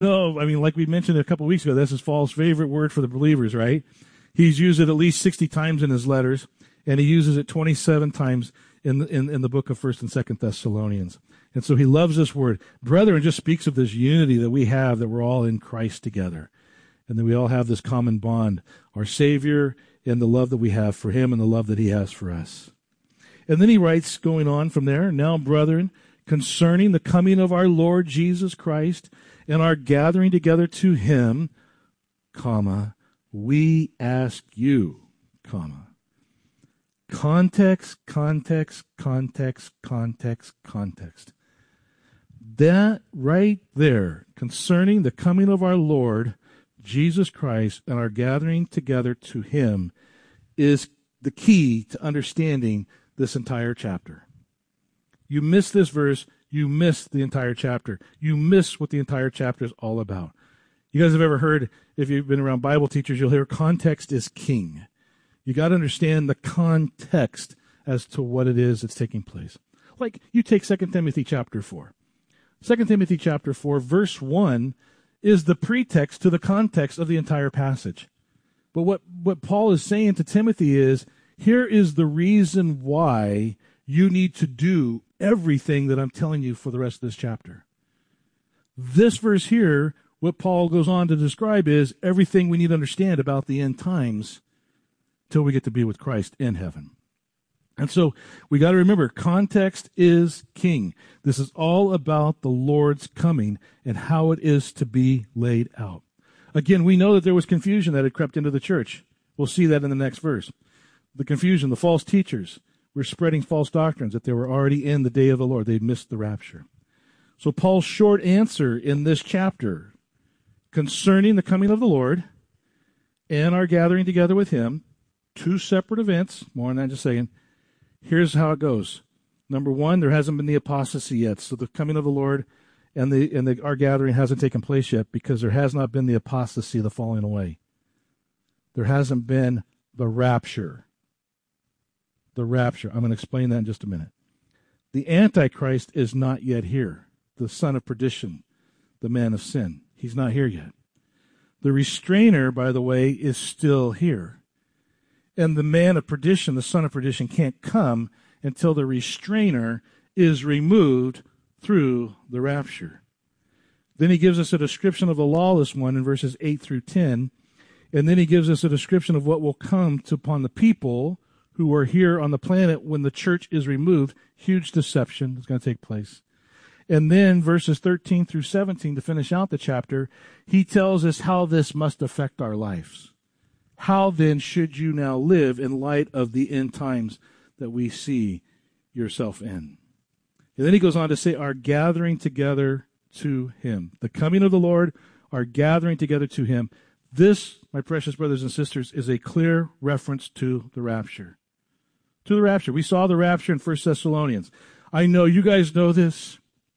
No, I mean, like we mentioned a couple of weeks ago, that's his Paul's favorite word for the believers, right? He's used it at least 60 times in his letters, and he uses it 27 times in the book of 1st and 2nd Thessalonians. And so he loves this word. Brethren just speaks of this unity that we have, that we're all in Christ together, and that we all have this common bond, our Savior and the love that we have for him and the love that he has for us. And then he writes, going on from there, now, brethren, concerning the coming of our Lord Jesus Christ and our gathering together to him, comma, we ask you, comma. Context, context, context, context, context. That right there, concerning the coming of our Lord Jesus Christ and our gathering together to him, is the key to understanding this entire chapter. You miss this verse, you miss the entire chapter. You miss what the entire chapter is all about. You guys have ever heard, if you've been around Bible teachers, you'll hear context is king. You got to understand the context as to what it is that's taking place. Like, you take 2 Timothy chapter 4. 2 Timothy chapter 4, verse 1 is the pretext to the context of the entire passage. But what Paul is saying to Timothy is, here is the reason why you need to do everything that I'm telling you for the rest of this chapter. This verse here, what Paul goes on to describe is everything we need to understand about the end times till we get to be with Christ in heaven. And so we got to remember, context is king. This is all about the Lord's coming and how it is to be laid out. Again, we know that there was confusion that had crept into the church. We'll see that in the next verse. The confusion, the false teachers were spreading false doctrines that they were already in the day of the Lord. They'd missed the rapture. So Paul's short answer in this chapter concerning the coming of the Lord and our gathering together with him, two separate events, more on that in just a second. Here's how it goes. Number one, there hasn't been the apostasy yet. So the coming of the Lord and our gathering hasn't taken place yet because there has not been the apostasy, the falling away. There hasn't been the rapture. The rapture. I'm going to explain that in just a minute. The Antichrist is not yet here. The son of perdition, the man of sin. He's not here yet. The restrainer, by the way, is still here. And the man of perdition, the son of perdition, can't come until the restrainer is removed through the rapture. Then he gives us a description of the lawless one in verses 8 through 10. And then he gives us a description of what will come upon the people who are here on the planet when the church is removed. Huge deception is going to take place. And then verses 13 through 17, to finish out the chapter, he tells us how this must affect our lives. How then should you now live in light of the end times that we see yourself in? And then he goes on to say, our gathering together to him. The coming of the Lord, our gathering together to him. This, my precious brothers and sisters, is a clear reference to the rapture. To the rapture. We saw the rapture in 1 Thessalonians. I know you guys know this.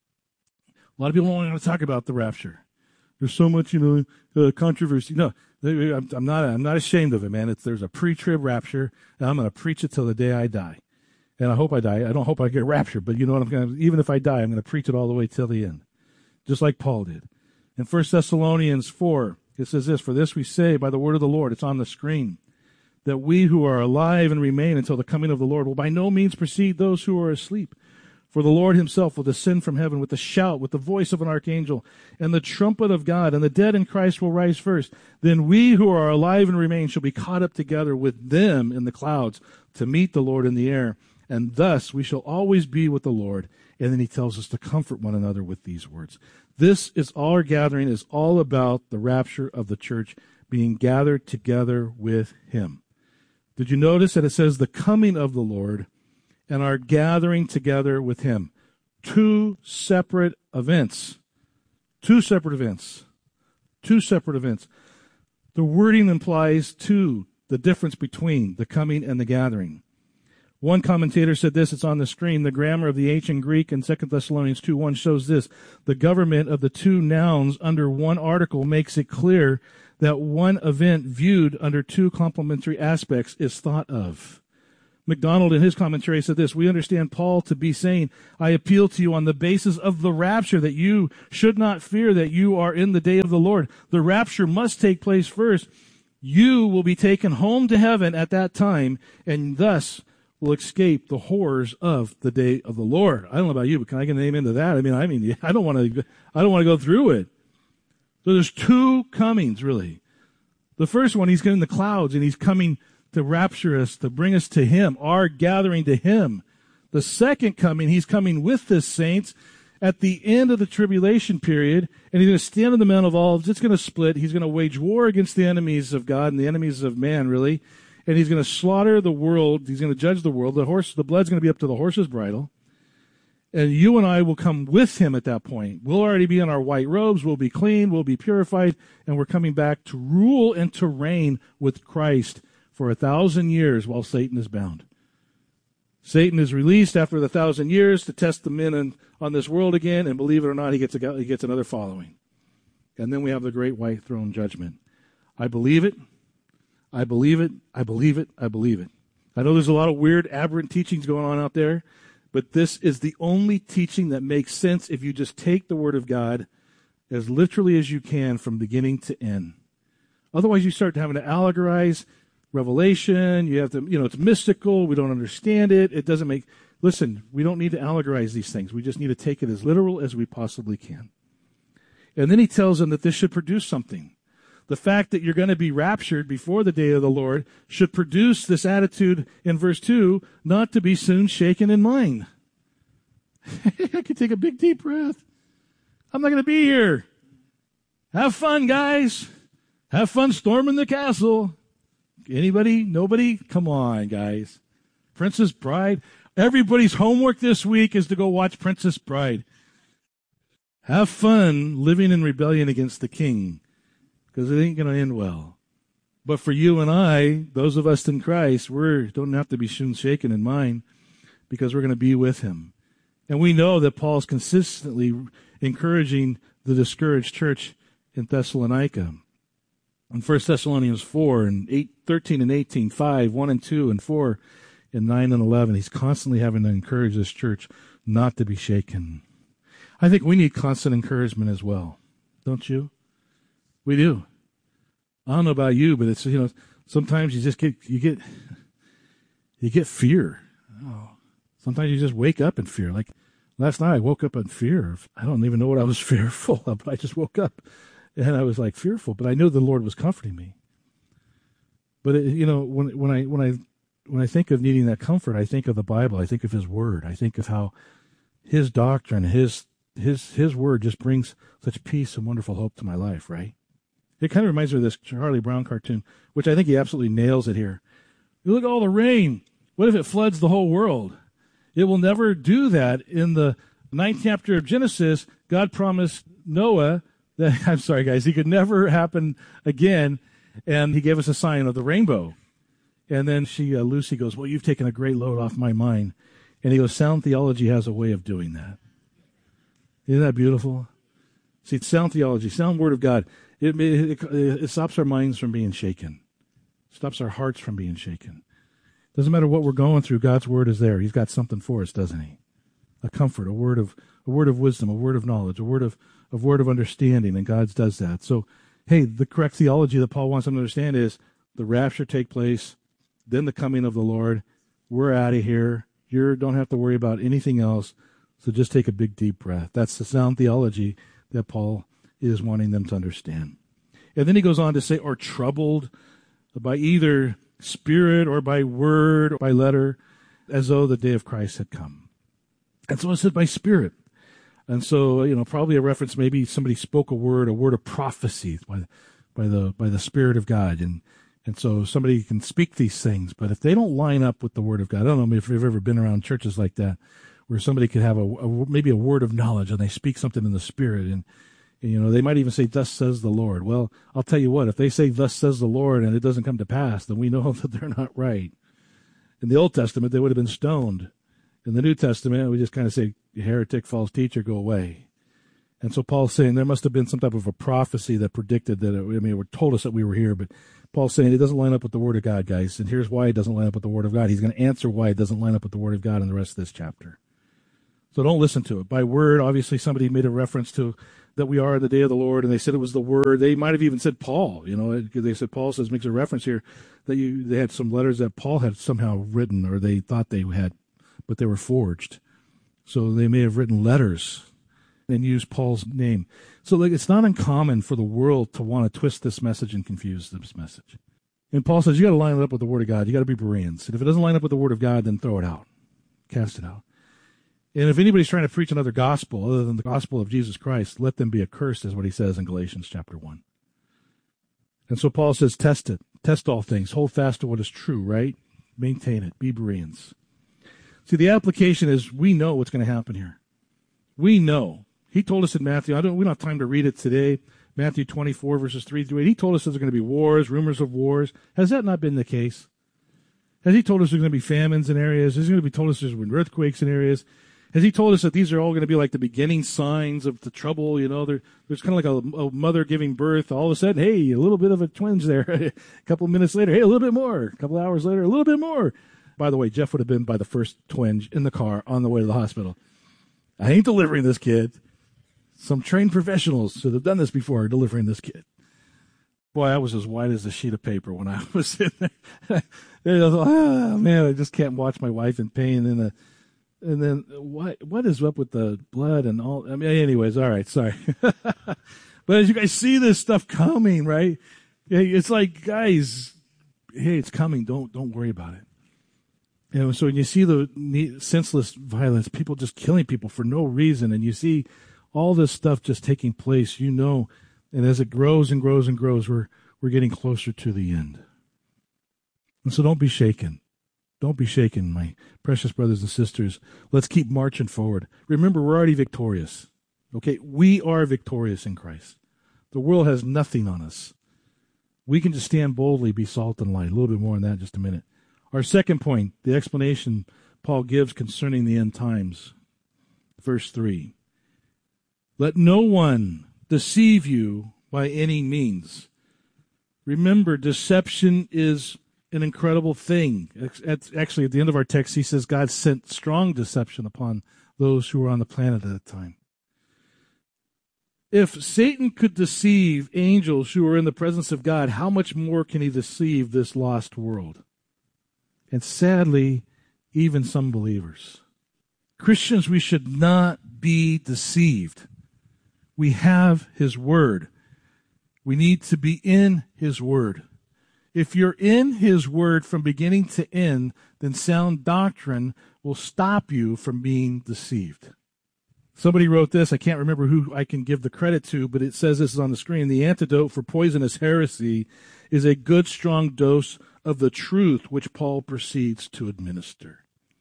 A lot of people don't want to talk about the rapture. There's so much, controversy. No, I'm not ashamed of it, man. There's a pre-trib rapture, and I'm going to preach it till the day I die. And I hope I die. I don't hope I get raptured, but you know what? Even if I die, I'm going to preach it all the way till the end, just like Paul did. In 1 Thessalonians 4, it says this, for this we say by the word of the Lord, it's on the screen, that we who are alive and remain until the coming of the Lord will by no means precede those who are asleep. For the Lord himself will descend from heaven with a shout, with the voice of an archangel, and the trumpet of God, and the dead in Christ will rise first. Then we who are alive and remain shall be caught up together with them in the clouds to meet the Lord in the air. And thus we shall always be with the Lord. And then he tells us to comfort one another with these words. This is our gathering is all about the rapture of the church being gathered together with him. Did you notice that it says the coming of the Lord and our gathering together with him? Two separate events. Two separate events. Two separate events. The wording implies the difference between the coming and the gathering. One commentator said this, it's on the screen, the grammar of the ancient Greek in 2 Thessalonians 2:1 shows this. The government of the two nouns under one article makes it clear that one event viewed under two complementary aspects is thought of. MacDonald in his commentary said this: we understand Paul to be saying, I appeal to you on the basis of the rapture, that you should not fear that you are in the day of the Lord. The rapture must take place first. You will be taken home to heaven at that time, and thus will escape the horrors of the day of the Lord. I don't know about you, but can I get an amen to that? I mean, I don't want to go through it. So there's two comings, really. The first one, he's in the clouds, and he's coming to rapture us, to bring us to him, our gathering to him. The second coming, he's coming with his saints at the end of the tribulation period, and he's going to stand on the Mount of Olives. It's going to split. He's going to wage war against the enemies of God and the enemies of man, really. And he's going to slaughter the world. He's going to judge the world. The blood's going to be up to the horse's bridle. And you and I will come with him at that point. We'll already be in our white robes. We'll be clean. We'll be purified. And we're coming back to rule and to reign with Christ for 1,000 years while Satan is bound. Satan is released after the 1,000 years to test the men on this world again. And believe it or not, he gets another following. And then we have the great white throne judgment. I believe it. I believe it. I believe it. I believe it. I know there's a lot of weird, aberrant teachings going on out there. But this is the only teaching that makes sense if you just take the Word of God as literally as you can from beginning to end. Otherwise, you start having to allegorize Revelation. You have to, it's mystical. We don't understand it. It doesn't make... Listen, we don't need to allegorize these things. We just need to take it as literal as we possibly can. And then he tells them that this should produce something. The fact that you're going to be raptured before the day of the Lord should produce this attitude in verse 2, not to be soon shaken in mind. I can take a big deep breath. I'm not going to be here. Have fun, guys. Have fun storming the castle. Anybody? Nobody? Come on, guys. Princess Bride. Everybody's homework this week is to go watch Princess Bride. Have fun living in rebellion against the king, because it ain't going to end well. But for you and I, those of us in Christ, we don't have to be soon shaken in mind, because we're going to be with him. And we know that Paul's consistently encouraging the discouraged church in Thessalonica. In 1 Thessalonians 4, and 13 and 18, 5, 1 and 2, and 4, and 9 and 11, he's constantly having to encourage this church not to be shaken. I think we need constant encouragement as well. Don't you? We do. I don't know about you, but it's, sometimes you get fear. Oh, sometimes you just wake up in fear. Like last night I woke up in fear. I don't even know what I was fearful of, but I just woke up and I was like fearful, but I knew the Lord was comforting me. But when I think of needing that comfort, I think of the Bible. I think of his word. I think of how his doctrine, his word just brings such peace and wonderful hope to my life, right? It kind of reminds me of this Charlie Brown cartoon, which I think he absolutely nails it here. You look at all the rain. What if it floods the whole world? It will never do that. In the 9th chapter of Genesis, God promised Noah that, I'm sorry, guys, he could never happen again, and he gave us a sign of the rainbow. And then Lucy goes, well, you've taken a great load off my mind. And he goes, sound theology has a way of doing that. Isn't that beautiful? See, sound theology, sound word of God, it stops our minds from being shaken. It stops our hearts from being shaken. Doesn't matter what we're going through, God's word is there. He's got something for us, doesn't he? A comfort, a word of wisdom, a word of knowledge, a word of understanding, and God does that. So, hey, the correct theology that Paul wants them to understand is the rapture take place, then the coming of the Lord. We're out of here. You don't have to worry about anything else. So just take a big, deep breath. That's the sound theology that Paul is wanting them to understand. And then he goes on to say, or troubled by either spirit or by word or by letter, as though the day of Christ had come. And so it said by spirit. And so, probably a reference, maybe somebody spoke a word of prophecy by the Spirit of God. And so somebody can speak these things, but if they don't line up with the Word of God, I don't know if you've ever been around churches like that, where somebody could have maybe a word of knowledge and they speak something in the Spirit, and they might even say, thus says the Lord. Well, I'll tell you what, if they say, thus says the Lord, and it doesn't come to pass, then we know that they're not right. In the Old Testament, they would have been stoned. In the New Testament, we just kind of say, heretic, false teacher, go away. And so Paul's saying there must have been some type of a prophecy that predicted that, it told us that we were here, but Paul's saying it doesn't line up with the Word of God, guys. And here's why it doesn't line up with the Word of God. He's going to answer why it doesn't line up with the Word of God in the rest of this chapter. So don't listen to it. By word, obviously somebody made a reference to that we are in the day of the Lord, and they said it was the Word. They might have even said Paul. They said Paul makes a reference here that they had some letters that Paul had somehow written, or they thought they had, but they were forged. So they may have written letters and used Paul's name. So it's not uncommon for the world to want to twist this message and confuse this message. And Paul says you got to line it up with the Word of God. You got to be Bereans. And if it doesn't line up with the Word of God, then throw it out. Cast it out. And if anybody's trying to preach another gospel other than the gospel of Jesus Christ, let them be accursed, is what he says in Galatians chapter 1. And so Paul says, test it. Test all things. Hold fast to what is true, right? Maintain it. Be Bereans. See, the application is we know what's going to happen here. We know. He told us in Matthew, we don't have time to read it today, Matthew 24, verses 3 through 8. He told us there's going to be wars, rumors of wars. Has that not been the case? Has he told us there's going to be famines in areas? Has he told us there's going to be earthquakes in areas? Has he told us that these are all going to be like the beginning signs of the trouble? There's kind of like a mother giving birth. All of a sudden, hey, a little bit of a twinge there. A couple of minutes later, hey, a little bit more. A couple of hours later, a little bit more. By the way, Jeff would have been by the first twinge in the car on the way to the hospital. I ain't delivering this kid. Some trained professionals should have done this before delivering this kid. Boy, I was as white as a sheet of paper when I was in there. Oh, man, I just can't watch my wife in pain. And then what is up with the blood and all? Anyways, all right, sorry. But as you guys see this stuff coming, right? It's like, guys, hey, it's coming. Don't worry about it. And so when you see the senseless violence, people just killing people for no reason, and you see all this stuff just taking place, and as it grows and grows and grows, we're getting closer to the end. And so don't be shaken. Don't be shaken, my precious brothers and sisters. Let's keep marching forward. Remember, we're already victorious. Okay? We are victorious in Christ. The world has nothing on us. We can just stand boldly, be salt and light. A little bit more on that in just a minute. Our second point, the explanation Paul gives concerning the end times. Verse 3. Let no one deceive you by any means. Remember, deception is an incredible thing. Actually, at the end of our text, he says God sent strong deception upon those who were on the planet at the time. If Satan could deceive angels who are in the presence of God, how much more can he deceive this lost world? And sadly, even some believers. Christians, we should not be deceived. We have his word. We need to be in his word. If you're in his word from beginning to end, then sound doctrine will stop you from being deceived. Somebody wrote this. I can't remember who I can give the credit to, but it says this is on the screen. The antidote for poisonous heresy is a good, strong dose of the truth which Paul proceeds to administer.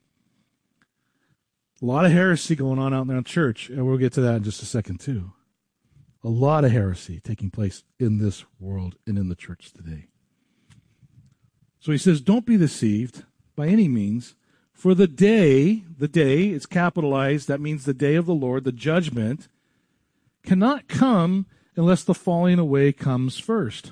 A lot of heresy going on out there in church, and we'll get to that in just a second too. A lot of heresy taking place in this world and in the church today. So he says, don't be deceived by any means, for the day, it's capitalized, that means the day of the Lord, the judgment, cannot come unless the falling away comes first.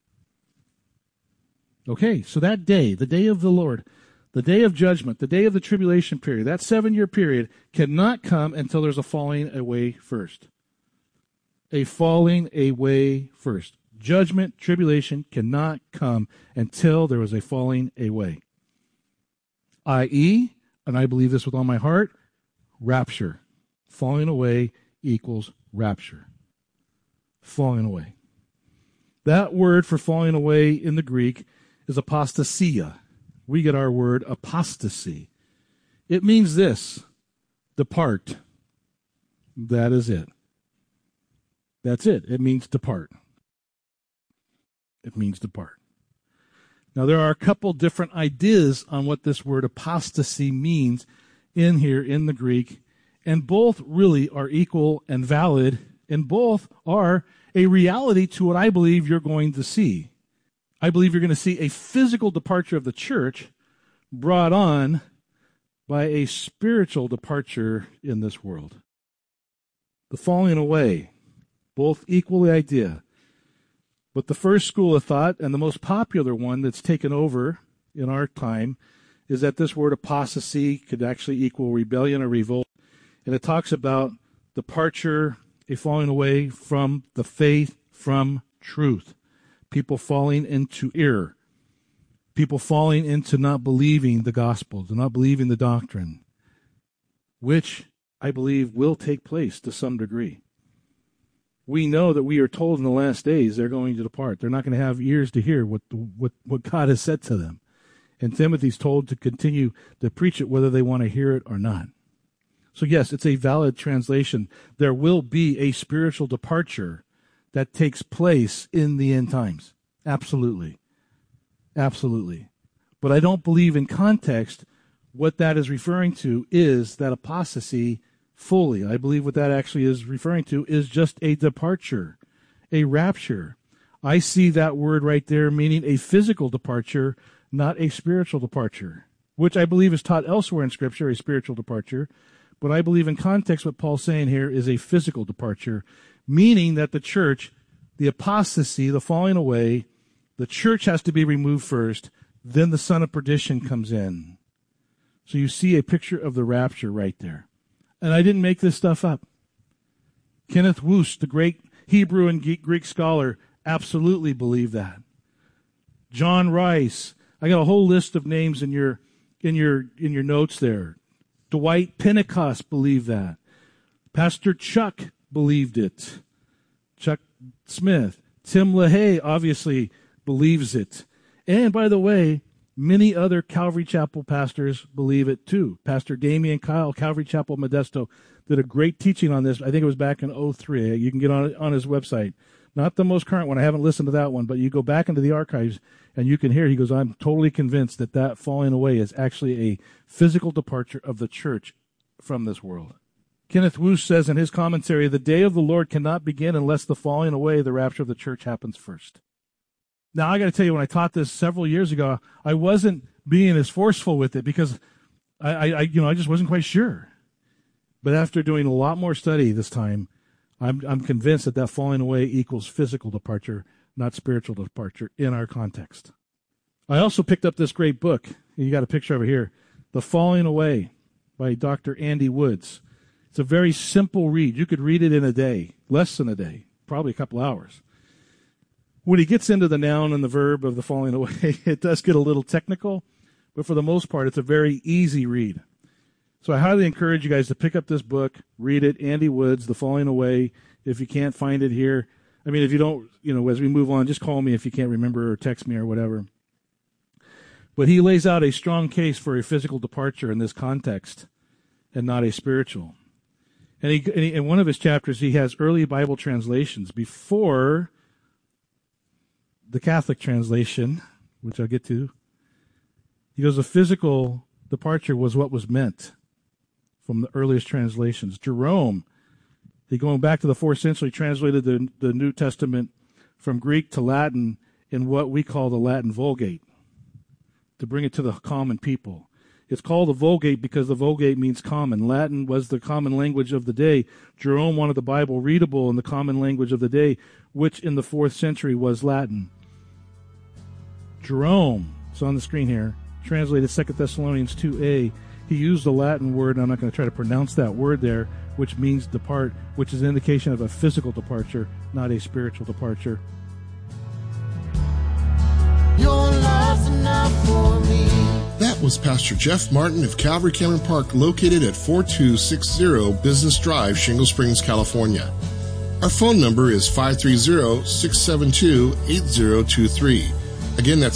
Okay, so that day, the day of the Lord, the day of judgment, the day of the tribulation period, that 7-year period cannot come until there's a falling away first. A falling away first. Judgment, tribulation cannot come until there is a falling away. I.e., and I believe this with all my heart, rapture. Falling away equals rapture. Falling away. That word for falling away in the Greek is apostasia. We get our word apostasy. It means this: depart. That is it. That's it. It means depart. It means depart. Now, there are a couple different ideas on what this word apostasy means in here in the Greek, and both really are equal and valid, and both are a reality to what I believe you're going to see. I believe you're going to see a physical departure of the church brought on by a spiritual departure in this world. the falling away, both equal the idea. But the first school of thought, and the most popular one that's taken over in our time, is that this word apostasy could actually equal rebellion or revolt. And it talks about departure, a falling away from the faith, from truth. People falling into error. People falling into not believing the gospel, to not believing the doctrine, which I believe will take place to some degree. We know that we are told in the last days they're going to depart. They're not going to have ears to hear what God has said to them. And Timothy's told to continue to preach it whether they want to hear it or not. So yes, it's a valid translation. There will be a spiritual departure that takes place in the end times. Absolutely. Absolutely. But I don't believe in context what that is referring to is that apostasy fully. I believe what that actually is referring to is just a departure, a rapture. I see that word right there meaning a physical departure, not a spiritual departure, which I believe is taught elsewhere in Scripture, a spiritual departure. But I believe in context what Paul's saying here is a physical departure, meaning that the church, the apostasy, the falling away, the church has to be removed first, then the son of perdition comes in. So you see a picture of the rapture right there. And I didn't make this stuff up. Kenneth Wuest, the great Hebrew and Greek scholar, absolutely believed that. John Rice, I got a whole list of names in your notes there. Dwight Pentecost believed that. Pastor Chuck believed it. Chuck Smith. Tim LaHaye obviously believes it. And by the way, many other Calvary Chapel pastors believe it too. Pastor Damian Kyle, Calvary Chapel Modesto, did a great teaching on this. I think it was back in 2003. You can get on his website. Not the most current one. I haven't listened to that one, but you go back into the archives and you can hear, he goes, I'm totally convinced that falling away is actually a physical departure of the church from this world. Kenneth Wuest says in his commentary, the day of the Lord cannot begin unless the falling away, the rapture of the church happens first. Now, I got to tell you, when I taught this several years ago, I wasn't being as forceful with it because I just wasn't quite sure. But after doing a lot more study this time, I'm convinced that falling away equals physical departure, not spiritual departure in our context. I also picked up this great book. You got a picture over here, The Falling Away by Dr. Andy Woods. It's a very simple read. You could read it in a day, less than a day, probably a couple hours. When he gets into the noun and the verb of the falling away, it does get a little technical, but for the most part, it's a very easy read. So I highly encourage you guys to pick up this book, read it, Andy Woods, The Falling Away. If you can't find it here, I mean, if you don't, as we move on, just call me if you can't remember or text me or whatever. But he lays out a strong case for a physical departure in this context and not a spiritual. And in one of his chapters, he has early Bible translations before the Catholic translation, which I'll get to. He goes, a physical departure was what was meant from the earliest translations. Jerome, going back to the 4th century, translated the New Testament from Greek to Latin in what we call the Latin Vulgate, to bring it to the common people. It's called the Vulgate because the Vulgate means common. Latin was the common language of the day. Jerome wanted the Bible readable in the common language of the day, which in the 4th century was Latin. Jerome, it's on the screen here, translated 2 Thessalonians 2a. He used the Latin word, and I'm not going to try to pronounce that word there, which means depart, which is an indication of a physical departure, not a spiritual departure. Your love's enough for me. That was Pastor Jeff Martin of Calvary Cameron Park, located at 4260 Business Drive, Shingle Springs, California. Our phone number is 530-672-8023. Again, that's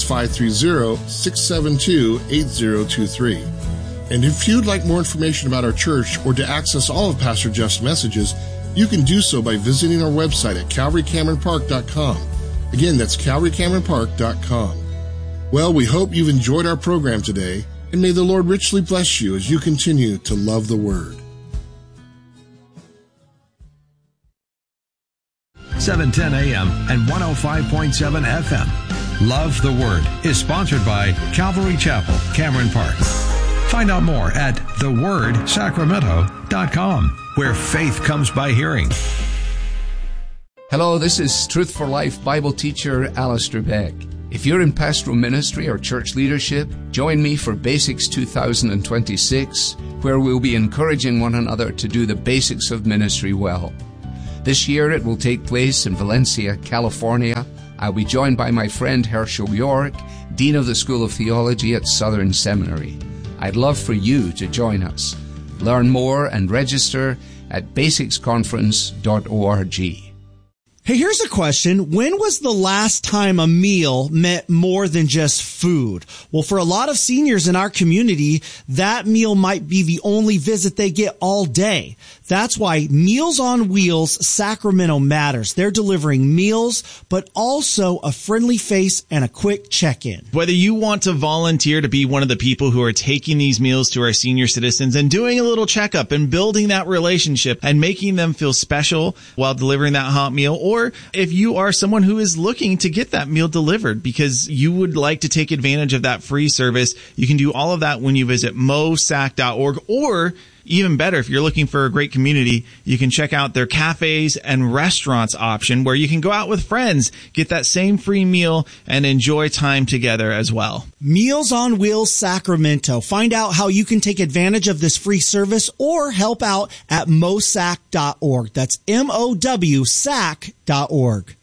530-672-8023. And if you'd like more information about our church or to access all of Pastor Jeff's messages, you can do so by visiting our website at CalvaryCameronPark.com. Again, that's CalvaryCameronPark.com. Well, we hope you've enjoyed our program today, and may the Lord richly bless you as you continue to love the Word. 710 AM and 105.7 FM. Love the Word is sponsored by Calvary Chapel, Cameron Park. Find out more at thewordsacramento.com, where faith comes by hearing. Hello, this is Truth for Life Bible teacher Alistair Beck. If you're in pastoral ministry or church leadership, join me for Basics 2026, where we'll be encouraging one another to do the basics of ministry well. This year it will take place in Valencia, California. I'll be joined by my friend Herschel York, Dean of the School of Theology at Southern Seminary. I'd love for you to join us. Learn more and register at basicsconference.org. Hey, here's a question. When was the last time a meal meant more than just food? Well, for a lot of seniors in our community, that meal might be the only visit they get all day. That's why Meals on Wheels Sacramento matters. They're delivering meals, but also a friendly face and a quick check-in. Whether you want to volunteer to be one of the people who are taking these meals to our senior citizens and doing a little checkup and building that relationship and making them feel special while delivering that hot meal, or if you are someone who is looking to get that meal delivered because you would like to take advantage of that free service, you can do all of that when you visit mosac.org, or even better, if you're looking for a great community, you can check out their cafes and restaurants option where you can go out with friends, get that same free meal, and enjoy time together as well. Meals on Wheels Sacramento. Find out how you can take advantage of this free service or help out at mosac.org. That's MOWSAC.org.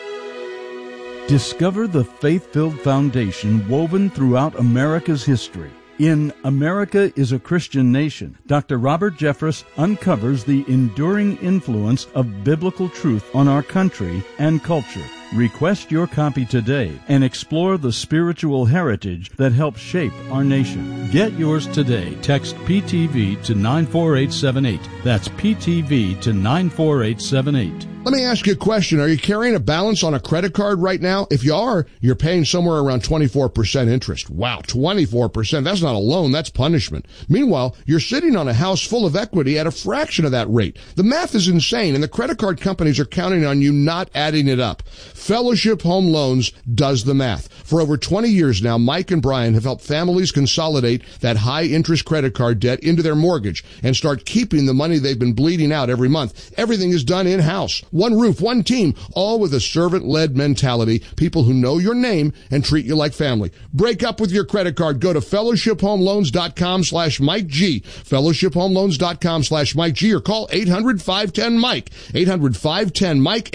Discover the faith-filled foundation woven throughout America's history. In America is a Christian Nation, Dr. Robert Jeffress uncovers the enduring influence of biblical truth on our country and culture. Request your copy today and explore the spiritual heritage that helps shape our nation. Get yours today. Text PTV to 94878. That's PTV to 94878. Let me ask you a question. Are you carrying a balance on a credit card right now? If you are, you're paying somewhere around 24% interest. Wow, 24%. That's not a loan, that's punishment. Meanwhile, you're sitting on a house full of equity at a fraction of that rate. The math is insane, and the credit card companies are counting on you not adding it up. Fellowship Home Loans does the math. For over 20 years now, Mike and Brian have helped families consolidate that high-interest credit card debt into their mortgage and start keeping the money they've been bleeding out every month. Everything is done in-house. One roof, one team, all with a servant-led mentality, people who know your name and treat you like family. Break up with your credit card. Go to fellowshiphomeloans.com/Mike G, fellowshiphomeloans.com/Mike G, or call 800-510-MIKE, 800-510-MIKE,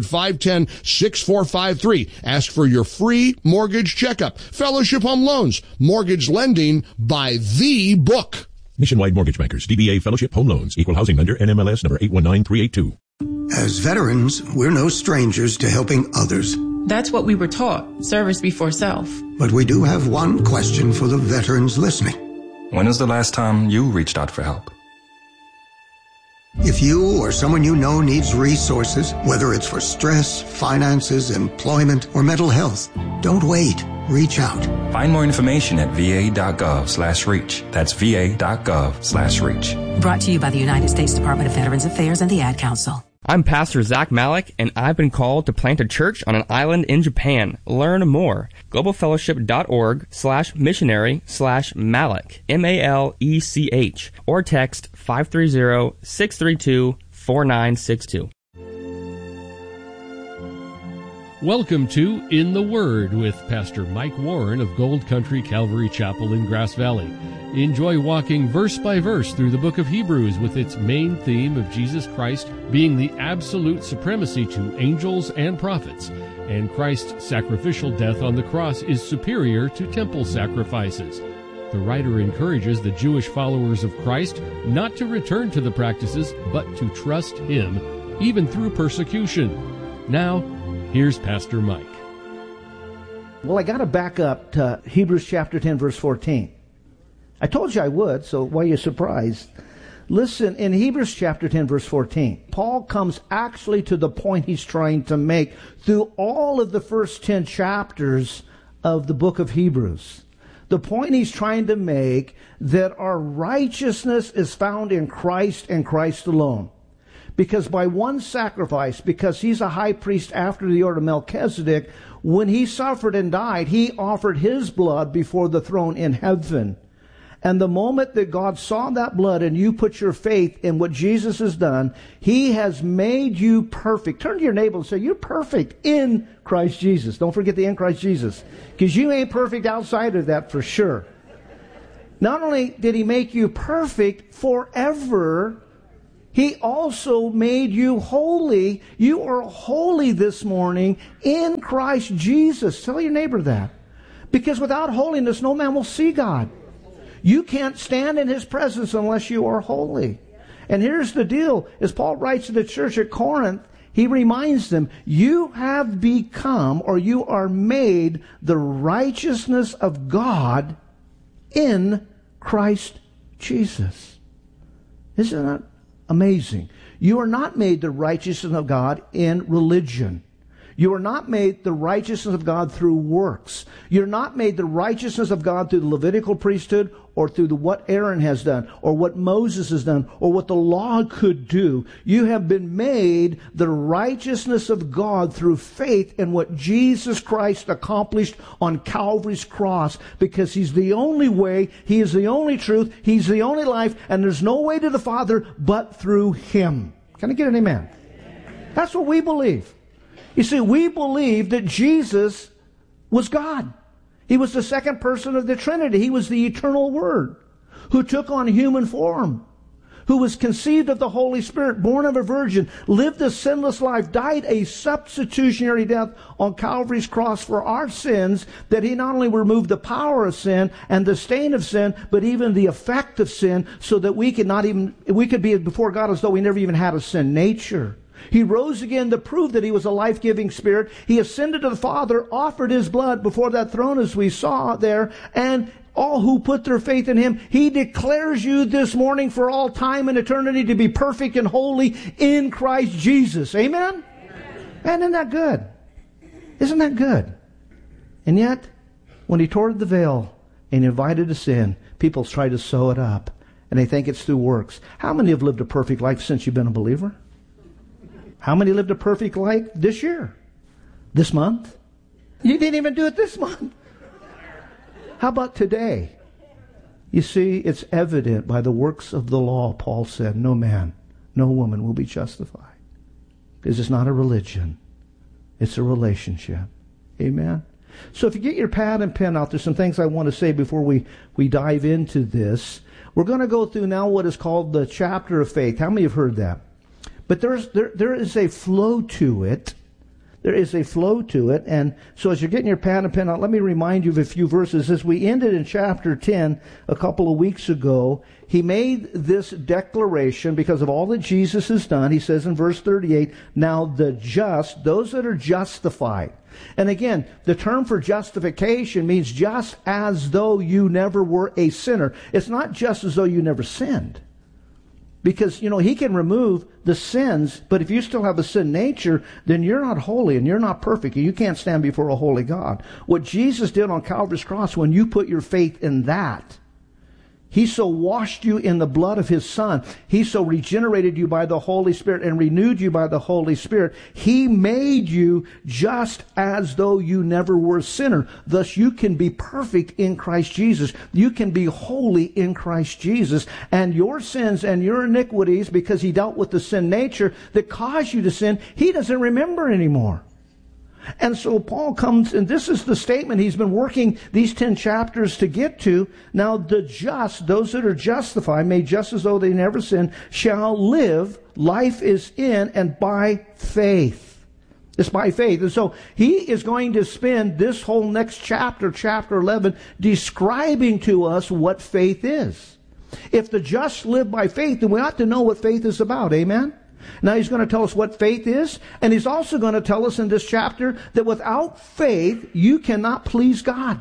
800-510-6453. Ask for your free mortgage checkup. Fellowship Home Loans, mortgage lending by the book. Nationwide Mortgage Bankers, DBA Fellowship Home Loans, Equal Housing Lender, NMLS number 819382. As veterans, we're no strangers to helping others. That's what we were taught, service before self. But we do have one question for the veterans listening. When is the last time you reached out for help? If you or someone you know needs resources, whether it's for stress, finances, employment, or mental health, don't wait. Reach out. Find more information at va.gov/reach. That's va.gov/reach. Brought to you by the United States Department of Veterans Affairs and the Ad Council. I'm Pastor Zach Malik, and I've been called to plant a church on an island in Japan. Learn more. globalfellowship.org/missionary/Malik, MALECH, or text 530-632-4962. Welcome to In the Word with Pastor Mike Warren of Gold Country Calvary Chapel in Grass Valley. Enjoy walking verse by verse through the book of Hebrews with its main theme of Jesus Christ being the absolute supremacy to angels and prophets, and Christ's sacrificial death on the cross is superior to temple sacrifices. The writer encourages the Jewish followers of Christ not to return to the practices, but to trust Him, even through persecution. Now, here's Pastor Mike. Well, I got to back up to Hebrews chapter 10, verse 14. I told you I would, so why are you surprised? Listen, in Hebrews chapter 10, verse 14, Paul comes actually to the point he's trying to make through all of the first 10 chapters of the book of Hebrews. The point he's trying to make that our righteousness is found in Christ and Christ alone. Because by one sacrifice, because he's a high priest after the order of Melchizedek, when he suffered and died, he offered his blood before the throne in heaven. And the moment that God saw that blood and you put your faith in what Jesus has done, He has made you perfect. Turn to your neighbor and say, you're perfect in Christ Jesus. Don't forget the in Christ Jesus. Because you ain't perfect outside of that for sure. Not only did He make you perfect forever, He also made you holy. You are holy this morning in Christ Jesus. Tell your neighbor that. Because without holiness, no man will see God. You can't stand in His presence unless you are holy. And here's the deal. As Paul writes to the church at Corinth, he reminds them, you have become, or you are made, the righteousness of God in Christ Jesus. Isn't that amazing? You are not made the righteousness of God in religion. You are not made the righteousness of God through works. You're not made the righteousness of God through the Levitical priesthood or through what Aaron has done or what Moses has done or what the law could do. You have been made the righteousness of God through faith in what Jesus Christ accomplished on Calvary's cross, because He's the only way, He is the only truth, He's the only life, and there's no way to the Father but through Him. Can I get an amen? That's what we believe. You see, we believe that Jesus was God. He was the second person of the Trinity. He was the eternal Word who took on human form, who was conceived of the Holy Spirit, born of a virgin, lived a sinless life, died a substitutionary death on Calvary's cross for our sins, that He not only removed the power of sin and the stain of sin, but even the effect of sin, so that we could be before God as though we never even had a sin nature. He rose again to prove that He was a life-giving Spirit. He ascended to the Father, offered His blood before that throne as we saw there, and all who put their faith in Him, He declares you this morning for all time and eternity to be perfect and holy in Christ Jesus. Amen? Man, isn't that good? Isn't that good? And yet, when He tore the veil and invited us in, people try to sew it up, and they think it's through works. How many have lived a perfect life since you've been a believer? How many lived a perfect life this year? This month? You didn't even do it this month. How about today? You see, it's evident by the works of the law, Paul said, no man, no woman will be justified. Because it's not a religion. It's a relationship. Amen? So if you get your pad and pen out, there's some things I want to say before we dive into this. We're going to go through now what is called the chapter of faith. How many have heard that? But there is a flow to it. There is a flow to it. And so as you're getting your pad and pen out, let me remind you of a few verses. As we ended in chapter 10 a couple of weeks ago, he made this declaration because of all that Jesus has done. He says in verse 38, now the just, those that are justified. And again, the term for justification means just as though you never were a sinner. It's not just as though you never sinned. Because, He can remove the sins, but if you still have a sin nature, then you're not holy and you're not perfect and you can't stand before a holy God. What Jesus did on Calvary's cross, when you put your faith in that, He so washed you in the blood of His Son. He so regenerated you by the Holy Spirit and renewed you by the Holy Spirit. He made you just as though you never were a sinner. Thus you can be perfect in Christ Jesus. You can be holy in Christ Jesus. And your sins and your iniquities, because He dealt with the sin nature that caused you to sin, He doesn't remember anymore. And so Paul comes, and this is the statement he's been working these 10 chapters to get to. Now the just, those that are justified, made just as though they never sinned, shall live. Life is in and by faith. It's by faith. And so he is going to spend this whole next chapter, chapter 11, describing to us what faith is. If the just live by faith, then we ought to know what faith is about. Amen? Now he's going to tell us what faith is, and he's also going to tell us in this chapter that without faith, you cannot please God.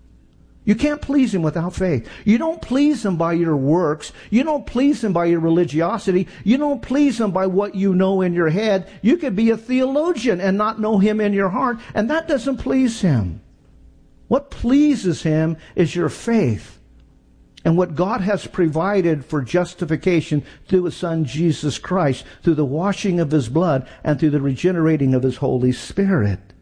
You can't please Him without faith. You don't please Him by your works. You don't please Him by your religiosity. You don't please Him by what you know in your head. You could be a theologian and not know Him in your heart, and that doesn't please Him. What pleases Him is your faith and what God has provided for justification through His Son Jesus Christ, through the washing of His blood and through the regenerating of His Holy Spirit.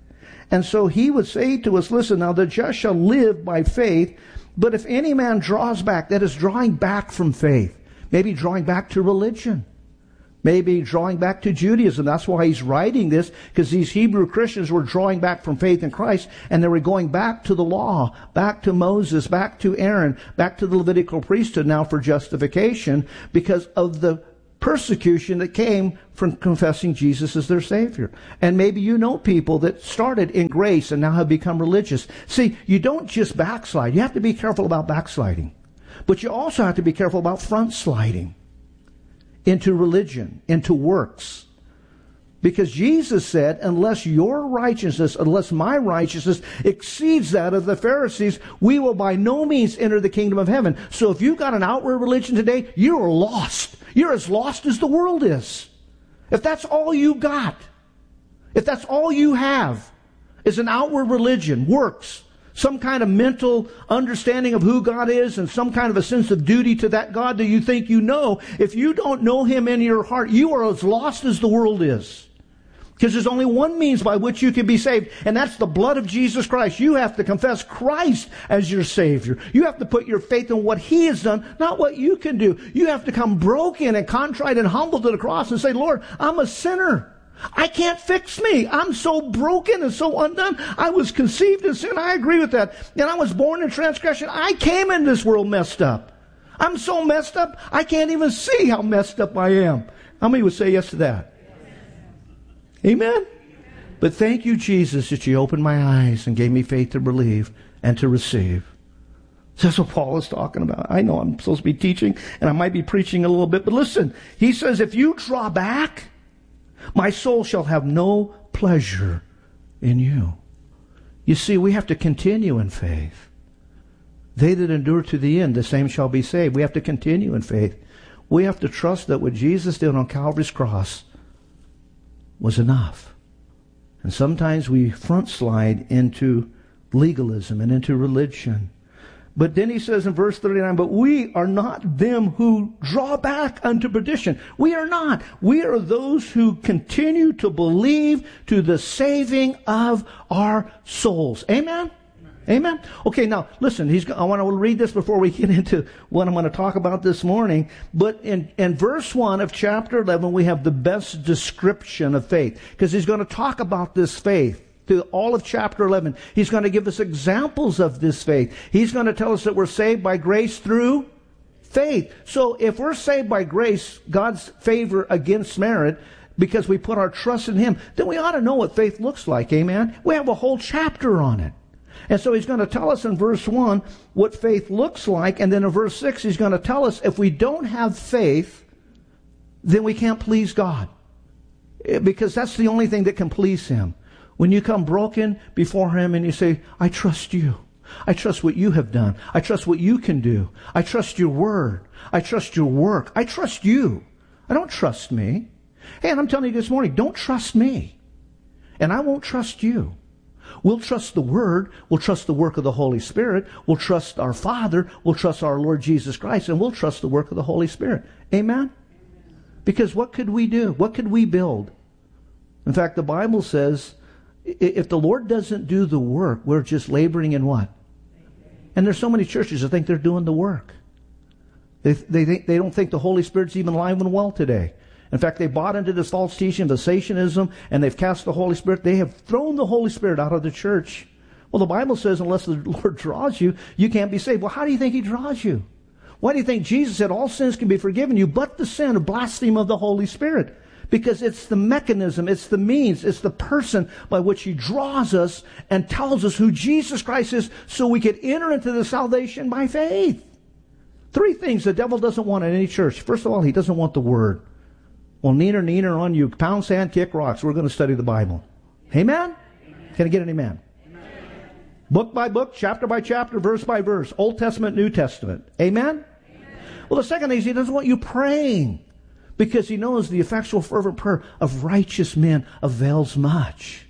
And so he would say to us, listen, now the just shall live by faith, but if any man draws back, that is drawing back from faith, maybe drawing back to religion, maybe drawing back to Judaism. That's why he's writing this, because these Hebrew Christians were drawing back from faith in Christ, and they were going back to the law, back to Moses, back to Aaron, back to the Levitical priesthood now for justification because of the persecution that came from confessing Jesus as their Savior. And maybe you know people that started in grace and now have become religious. See, you don't just backslide. You have to be careful about backsliding. But you also have to be careful about front sliding into religion, into works. Because Jesus said, unless your righteousness, unless my righteousness exceeds that of the Pharisees, we will by no means enter the kingdom of heaven. So if you've got an outward religion today, you are lost. You're as lost as the world is. If that's all you got, if that's all you have, is an outward religion, works, some kind of mental understanding of who God is and some kind of a sense of duty to that God that you think you know, if you don't know Him in your heart, you are as lost as the world is. Because there's only one means by which you can be saved, and that's the blood of Jesus Christ. You have to confess Christ as your Savior. You have to put your faith in what He has done, not what you can do. You have to come broken and contrite and humble to the cross and say, Lord, I'm a sinner. I can't fix me. I'm so broken and so undone. I was conceived in sin. I agree with that. And I was born in transgression. I came in this world messed up. I'm so messed up, I can't even see how messed up I am. How many would say yes to that? Amen? But thank you, Jesus, that you opened my eyes and gave me faith to believe and to receive. That's what Paul is talking about. I know I'm supposed to be teaching and I might be preaching a little bit, but listen, he says, if you draw back, my soul shall have no pleasure in you. You see, we have to continue in faith. They that endure to the end, the same shall be saved. We have to continue in faith. We have to trust that what Jesus did on Calvary's cross was enough. And sometimes we front slide into legalism and into religion. But then he says in verse 39, but we are not them who draw back unto perdition. We are not. We are those who continue to believe to the saving of our souls. Amen? Amen? Okay, now, listen, I want to read this before we get into what I'm going to talk about this morning. But in verse 1 of chapter 11, we have the best description of faith. Because he's going to talk about this faith through all of chapter 11. He's going to give us examples of this faith. He's going to tell us that we're saved by grace through faith. So if we're saved by grace, God's favor against merit, because we put our trust in Him, then we ought to know what faith looks like. Amen? We have a whole chapter on it. And so he's going to tell us in verse 1 what faith looks like. And then in verse 6, he's going to tell us if we don't have faith, then we can't please God. Because that's the only thing that can please Him. When you come broken before Him and you say, I trust you. I trust what you have done. I trust what you can do. I trust your word. I trust your work. I trust you. I don't trust me. Hey, and I'm telling you this morning, don't trust me. And I won't trust you. We'll trust the Word. We'll trust the work of the Holy Spirit. We'll trust our Father. We'll trust our Lord Jesus Christ. And we'll trust the work of the Holy Spirit. Amen? Because what could we do? What could we build? In fact, the Bible says, if the Lord doesn't do the work, we're just laboring in what? And there's so many churches that think they're doing the work. They don't think the Holy Spirit's even alive and well today. In fact, they bought into this false teaching of cessationism, and they've cast the Holy Spirit. They have thrown the Holy Spirit out of the church. Well, the Bible says unless the Lord draws you, you can't be saved. Well, how do you think He draws you? Why do you think Jesus said all sins can be forgiven you, but the sin of blasphemy of the Holy Spirit? Because it's the mechanism, it's the means, it's the person by which He draws us and tells us who Jesus Christ is so we can enter into the salvation by faith. 3 things the devil doesn't want in any church. First of all, he doesn't want the Word. Well, neener on you. Pound sand, kick rocks. We're going to study the Bible. Amen? Can I get an amen? Book by book, chapter by chapter, verse by verse. Old Testament, New Testament. Amen? Well, the second thing is he doesn't want you praying. Because he knows the effectual fervent prayer of righteous men avails much.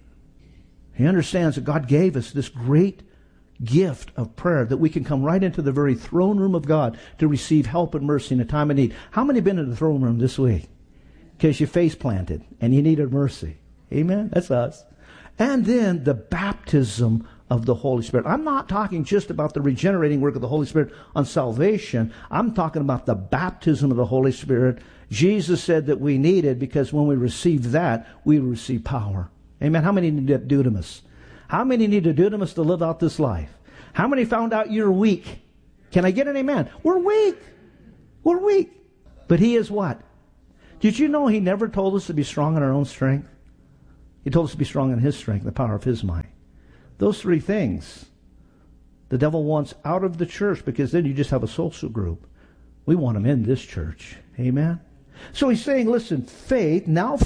He understands that God gave us this great gift of prayer, that we can come right into the very throne room of God to receive help and mercy in a time of need. How many have been in the throne room this week? Because you face planted and you needed mercy. Amen? That's us. And then the baptism of the Holy Spirit. I'm not talking just about the regenerating work of the Holy Spirit on salvation. I'm talking about the baptism of the Holy Spirit. Jesus said that we needed, because when we receive that, we receive power. Amen. How many need dunamis? How many need a dunamis to live out this life? How many found out you're weak? Can I get an amen? We're weak. We're weak. But he is what? Did you know he never told us to be strong in our own strength? He told us to be strong in his strength, the power of his might. Those three things the devil wants out of the church, because then you just have a social group. We want them in this church. Amen? So he's saying, listen, faith, now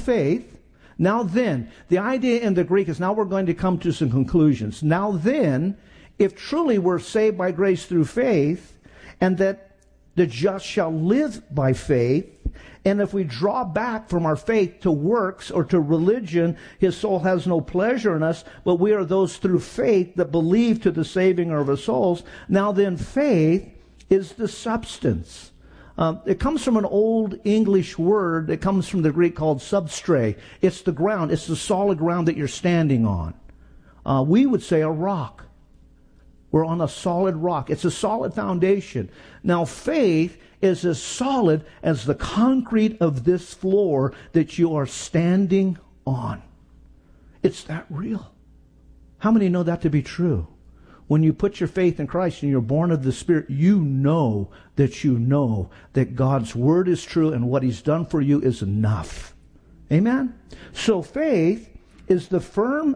then. The idea in the Greek is now we're going to come to some conclusions. Now then, if truly we're saved by grace through faith, and that the just shall live by faith, and if we draw back from our faith to works or to religion, his soul has no pleasure in us, but we are those through faith that believe to the saving of our souls. Now then, faith is the substance. It comes from an old English word. It comes from the Greek called substrate. It's the ground. It's the solid ground that you're standing on. We would say a rock. We're on a solid rock. It's a solid foundation. Now, faith is as solid as the concrete of this floor that you are standing on. It's that real. How many know that to be true? When you put your faith in Christ and you're born of the Spirit, you know that God's Word is true and what He's done for you is enough. Amen? So faith is the firm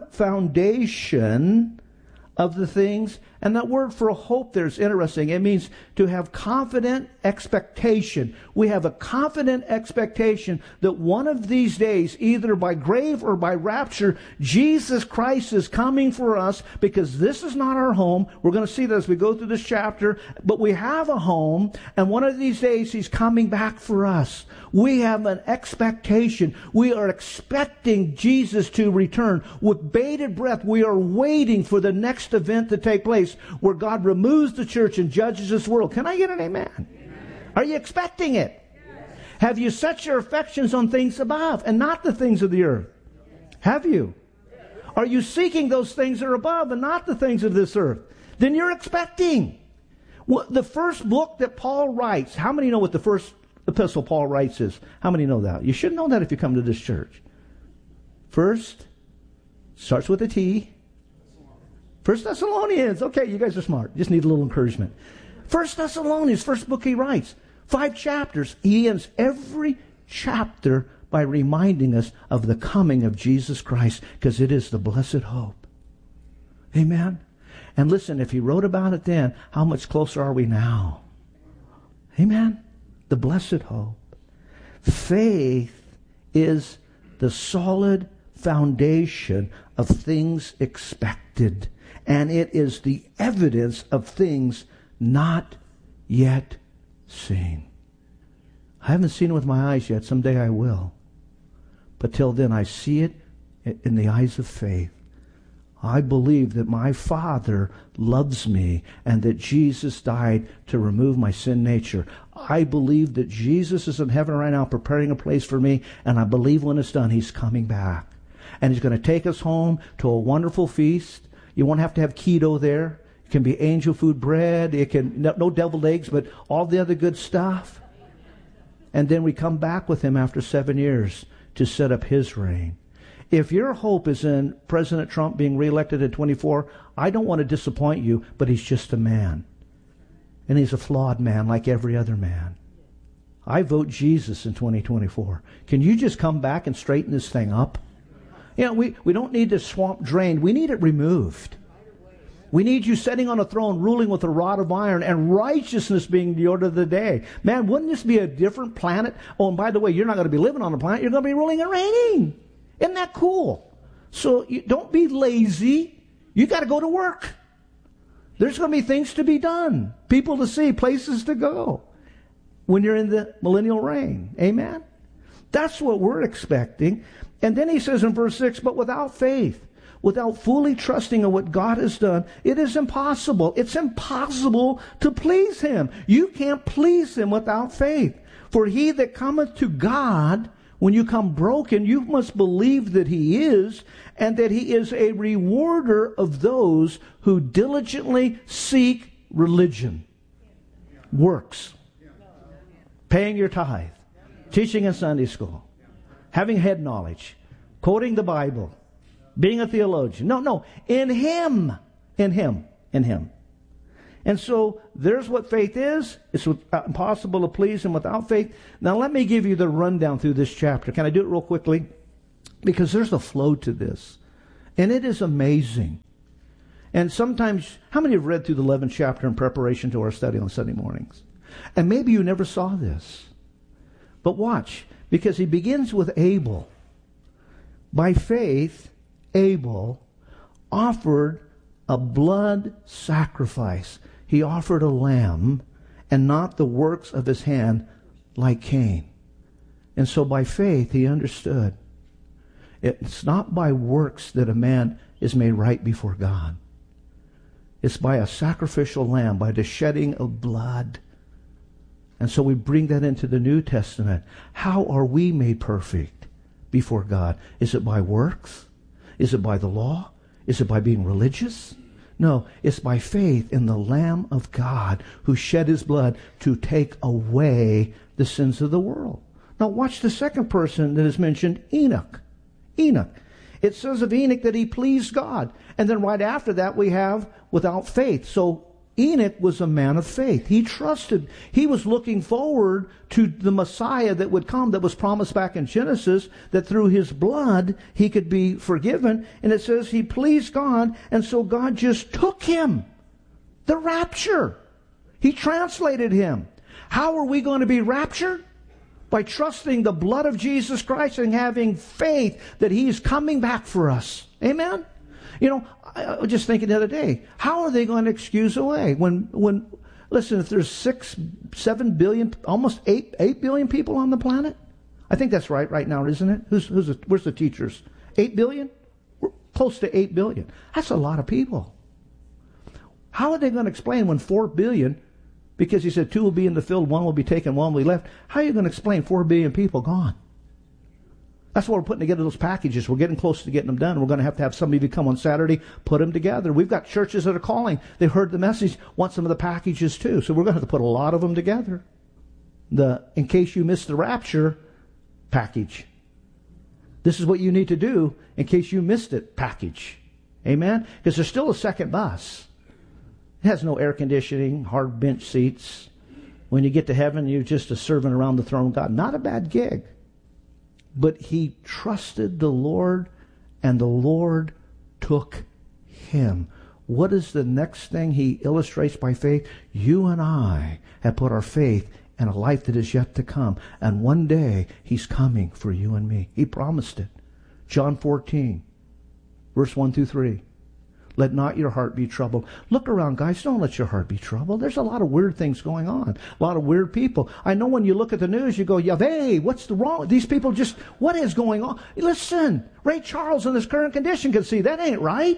foundation of the things. And that word for hope there is interesting. It means to have confident expectation. We have a confident expectation that one of these days, either by grave or by rapture, Jesus Christ is coming for us, because this is not our home. We're going to see that as we go through this chapter. But we have a home, and one of these days He's coming back for us. We have an expectation. We are expecting Jesus to return. With bated breath, we are waiting for the next event to take place, where God removes the church and judges this world. Can I get an amen? Are you expecting it? Yes. Have you set your affections on things above and not the things of the earth? Have you? Are you seeking those things that are above and not the things of this earth? Then you're expecting. Well, the first book that Paul writes, how many know what the first epistle Paul writes is? How many know that? You should know that if you come to this church. First, starts with a T. 1 Thessalonians. Okay, you guys are smart. Just need a little encouragement. 1 Thessalonians, first book he writes. 5 chapters. He ends every chapter by reminding us of the coming of Jesus Christ, because it is the blessed hope. Amen? And listen, if he wrote about it then, how much closer are we now? Amen? The blessed hope. Faith is the solid foundation of things expected. And it is the evidence of things not yet seen. I haven't seen it with my eyes yet. Someday I will. But till then, I see it in the eyes of faith. I believe that my Father loves me and that Jesus died to remove my sin nature. I believe that Jesus is in heaven right now preparing a place for me, and I believe when it's done, He's coming back. And He's going to take us home to a wonderful feast. You won't have to have keto there. It can be angel food bread. It can no deviled eggs, but all the other good stuff. And then we come back with Him after 7 years to set up His reign. If your hope is in President Trump being reelected in 24, I don't want to disappoint you, but he's just a man. And he's a flawed man like every other man. I vote Jesus in 2024. Can you just come back and straighten this thing up? You know, we don't need this swamp drained. We need it removed. We need you sitting on a throne, ruling with a rod of iron, and righteousness being the order of the day. Man, wouldn't this be a different planet? Oh, and by the way, you're not going to be living on the planet. You're going to be ruling and reigning. Isn't that cool? So don't be lazy. You got to go to work. There's going to be things to be done, people to see, places to go when you're in the millennial reign. Amen? That's what we're expecting. And then he says in verse 6, but without faith, without fully trusting in what God has done, it is impossible. It's impossible to please Him. You can't please Him without faith. For he that cometh to God, When you come broken, you must believe that He is, and that He is a rewarder of those who diligently seek religion. Works. Paying your tithe. Teaching in Sunday school. Having head knowledge. Quoting the Bible. Being a theologian. No. In Him. In Him. In Him. And so, there's what faith is. It's impossible to please Him without faith. Now, let me give you the rundown through this chapter. Can I do it real quickly? Because there's a flow to this. And it is amazing. And sometimes, how many have read through the 11th chapter in preparation to our study on Sunday mornings? And maybe you never saw this. But watch. Because he begins with Abel. By faith, Abel offered a blood sacrifice. He offered a lamb and not the works of his hand like Cain. And so by faith he understood it's not by works that a man is made right before God. It's by a sacrificial lamb, by the shedding of blood. And so we bring that into the New Testament. How are we made perfect before God? Is it by works? Is it by the law? Is it by being religious? No, it's by faith in the Lamb of God who shed His blood to take away the sins of the world. Now watch the second person that is mentioned, Enoch. Enoch. It says of Enoch that he pleased God. And then right after that we have without faith. So Enoch was a man of faith. He trusted. He was looking forward to the Messiah that would come, that was promised back in Genesis, that through his blood he could be forgiven. And it says he pleased God, and so God just took him. The rapture. He translated him. How are we going to be raptured? By trusting the blood of Jesus Christ and having faith that He's coming back for us. Amen? You know, I was just thinking the other day, how are they going to excuse away when listen, if there's 7 billion, almost 8 billion people on the planet? I think that's right now, isn't it? Where's the teachers? 8 billion? We're close to 8 billion. That's a lot of people. How are they going to explain when 4 billion, because He said 2 will be in the field, 1 will be taken, 1 will be left. How are you going to explain 4 billion people gone? That's why we're putting together those packages. We're getting close to getting them done. We're going to have somebody come on Saturday, put them together. We've got churches that are calling. They've heard the message, want some of the packages too. So we're going to have to put a lot of them together. The in case you missed the rapture package. This is what you need to do in case you missed it package. Amen? Because there's still a second bus. It has no air conditioning, hard bench seats. When you get to heaven, you're just a servant around the throne of God. Not a bad gig. But he trusted the Lord, and the Lord took him. What is the next thing he illustrates by faith? You and I have put our faith in a life that is yet to come. And one day, he's coming for you and me. He promised it. John 14, verse 1 through 3. Let not your heart be troubled. Look around, guys. Don't let your heart be troubled. There's a lot of weird things going on. A lot of weird people. I know when you look at the news, you go, Yahweh, what's the wrong? These people just, what is going on? Listen, Ray Charles in his current condition can see that ain't right.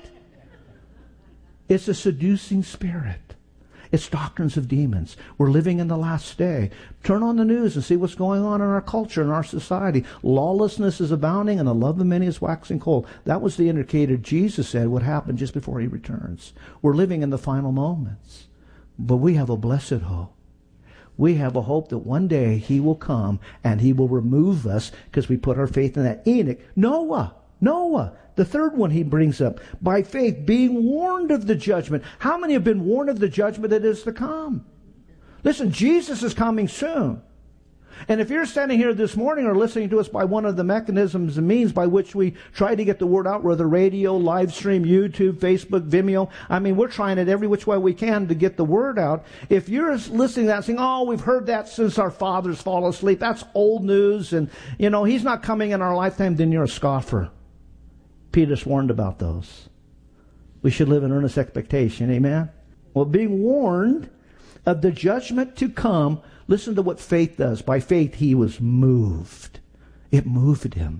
It's a seducing spirit. It's doctrines of demons. We're living in the last day. Turn on the news and see what's going on in our culture, in our society. Lawlessness is abounding and the love of many is waxing cold. That was the indicator Jesus said would happen just before he returns. We're living in the final moments. But we have a blessed hope. We have a hope that one day he will come and he will remove us because we put our faith in that. Enoch, Noah, the third one he brings up, by faith, being warned of the judgment. How many have been warned of the judgment that is to come? Listen, Jesus is coming soon. And if you're standing here this morning or listening to us by one of the mechanisms and means by which we try to get the word out, whether radio, live stream, YouTube, Facebook, Vimeo, I mean, we're trying it every which way we can to get the word out. If you're listening to that saying, oh, we've heard that since our fathers fall asleep, that's old news, and, you know, he's not coming in our lifetime, then you're a scoffer. Peter's warned about those. We should live in earnest expectation. Amen? Well, being warned of the judgment to come, listen to what faith does. By faith, he was moved. It moved him.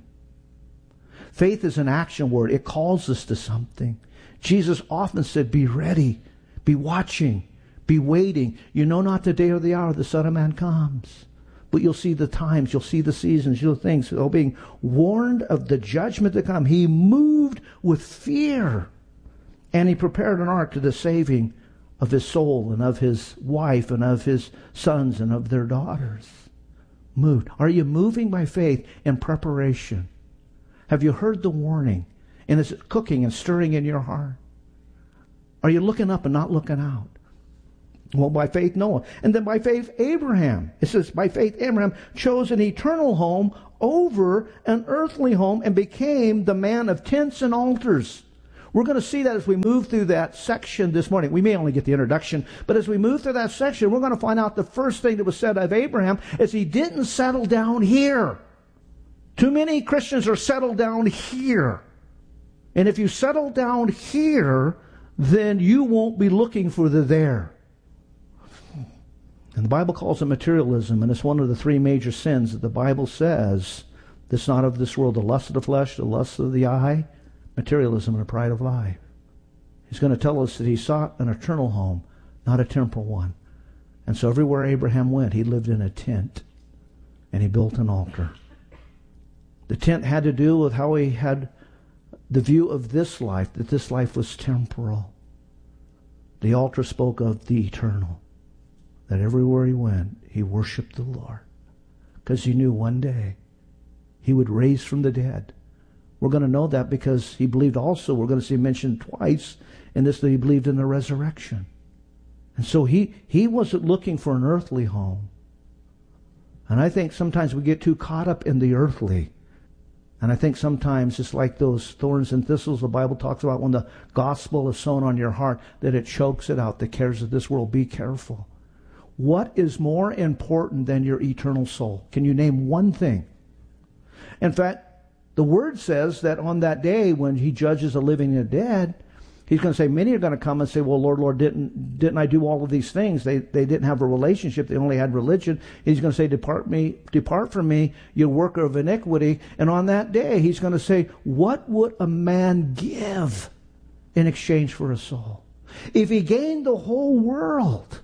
Faith is an action word. It calls us to something. Jesus often said, be ready, be watching, be waiting. You know not the day or the hour the Son of Man comes. But you'll see the times, you'll see the seasons, you'll things. So being warned of the judgment to come, he moved with fear. And he prepared an ark to the saving of his soul and of his wife and of his sons and of their daughters. Moved. Are you moving by faith in preparation? Have you heard the warning? And is it cooking and stirring in your heart? Are you looking up and not looking out? Well, by faith, Noah. And then by faith, Abraham. It says, by faith, Abraham chose an eternal home over an earthly home and became the man of tents and altars. We're going to see that as we move through that section this morning. We may only get the introduction, but as we move through that section, we're going to find out the first thing that was said of Abraham is he didn't settle down here. Too many Christians are settled down here. And if you settle down here, then you won't be looking for the there. And the Bible calls it materialism, and it's one of the three major sins that the Bible says that's not of this world: the lust of the flesh, the lust of the eye, materialism, and the pride of life. He's going to tell us that he sought an eternal home, not a temporal one. And so everywhere Abraham went, he lived in a tent, and he built an altar. The tent had to do with how he had the view of this life, that this life was temporal. The altar spoke of the eternal, that everywhere he went, he worshiped the Lord, because he knew one day he would raise from the dead. We're going to know that because he believed also, we're going to see mentioned twice in this, that he believed in the resurrection. And so he wasn't looking for an earthly home. And I think sometimes we get too caught up in the earthly. And I think sometimes it's like those thorns and thistles the Bible talks about, when the gospel is sown on your heart, that it chokes it out, the cares of this world. Be careful. What is more important than your eternal soul? Can you name one thing? In fact, the Word says that on that day when he judges the living and the dead, he's going to say, many are going to come and say, well, Lord, didn't I do all of these things? They didn't have a relationship. They only had religion. He's going to say, depart from me, you worker of iniquity. And on that day, he's going to say, what would a man give in exchange for a soul? If he gained the whole world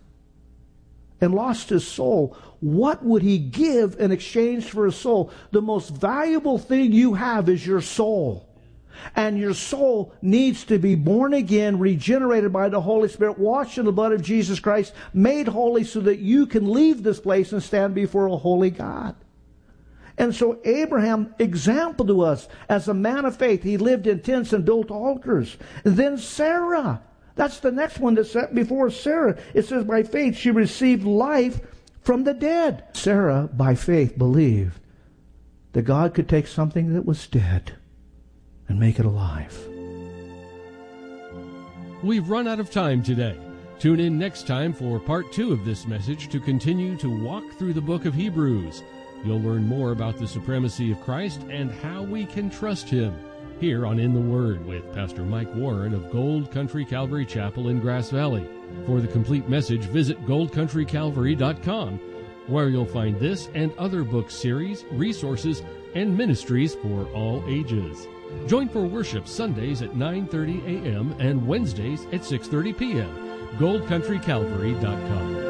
and lost his soul, what would he give in exchange for a soul? The most valuable thing you have is your soul. And your soul needs to be born again, regenerated by the Holy Spirit, washed in the blood of Jesus Christ, made holy so that you can leave this place and stand before a holy God. And so Abraham, example to us as a man of faith, he lived in tents and built altars. And then Sarah, that's the next one that's set before Sarah. It says by faith she received life from the dead. Sarah, by faith, believed that God could take something that was dead and make it alive. We've run out of time today. Tune in next time for part 2 of this message to continue to walk through the book of Hebrews. You'll learn more about the supremacy of Christ and how we can trust him here on In the Word with Pastor Mike Warren of Gold Country Calvary Chapel in Grass Valley. For the complete message, visit goldcountrycalvary.com, where you'll find this and other book series, resources, and ministries for all ages. Join for worship Sundays at 9:30 a.m. and Wednesdays at 6:30 p.m. goldcountrycalvary.com.